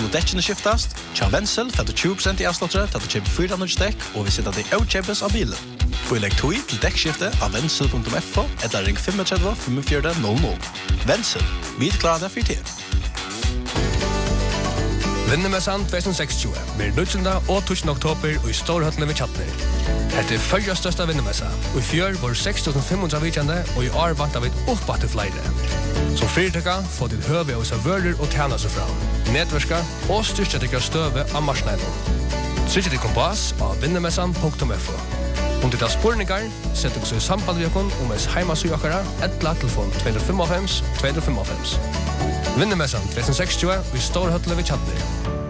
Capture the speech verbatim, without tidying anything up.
skulle dekkene skiftast. Tja Wenzel får du tjue prosent i avslottere til at du kjøper fire hundre dekk, og vi sitter det i avkjøpes av bilen. Få legg tog til dekkskiftet av wenzel punktum f o eller ring tre fem fem fire null null. Wenzel, vi klarer det for tid. Vinnemessan tjuetusen seksogtjúgu blir nutjunda og tusen oktober og i Storhøtlen ved Tjatner. Dette er fyrja største vinnemessa, og i fjør var seks tusen fem hundre vikjande, og i år vant av et oppbatt til flere. Som fyrtøkka får til høve av servører og tjena seg fra, netverska og styrkja til støve av marsneiden. Trykja til kompass av vinnemessan punktum f o. Om det er spurningar, sett dere så i samband med okon om ens heimasugakara, etla telefon två fem fem två fem fem. Vinnemessan tjuetusen seksogtjúgu i Storhøtlen ved Tjatner.